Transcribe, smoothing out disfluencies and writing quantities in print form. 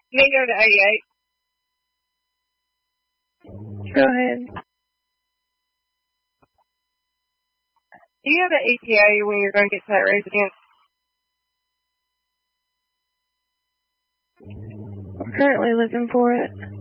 You need to go to 88. Go ahead. Do you have the ETA when you're going to get to that residence? I'm currently looking for it.